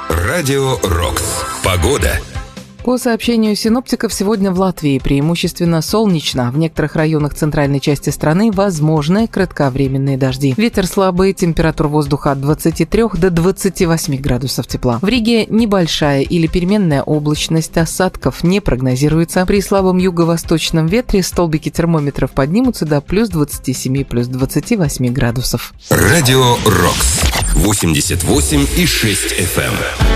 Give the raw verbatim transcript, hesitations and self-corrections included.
Радио Рокс. Погода. По сообщению синоптиков, сегодня в Латвии преимущественно солнечно. В некоторых районах центральной части страны возможны кратковременные дожди. Ветер слабый, температура воздуха от двадцати трёх до двадцати восьми градусов тепла. В Риге небольшая или переменная облачность, осадков не прогнозируется. При слабом юго-восточном ветре столбики термометров поднимутся до плюс двадцати семи, плюс двадцати восьми градусов. Радио Рокс. восемьдесят восемь и шесть эф эм.